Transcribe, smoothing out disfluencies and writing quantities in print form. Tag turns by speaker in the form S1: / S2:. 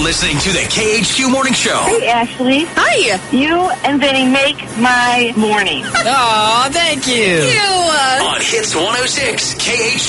S1: listening to the KHQ Morning Show.
S2: Hey, Ashley.
S3: Hi.
S2: You and Vinny make my morning.
S3: Oh, thank you.
S1: On Hits 106, KHQ.